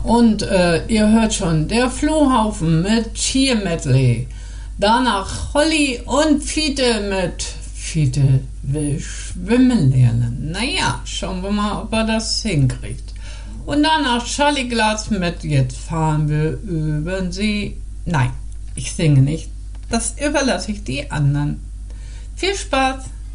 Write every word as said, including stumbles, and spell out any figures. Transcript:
Und äh, ihr hört schon, der Flohhaufen mit Cheer Medley. Danach Holly und Fiete mit Fiete will schwimmen lernen. Naja, schauen wir mal, ob er das hinkriegt. Und danach Charlie Glatz mit Jetzt fahren wir über den See. Nein, ich singe nicht. Das überlasse ich die anderen. Viel Spaß!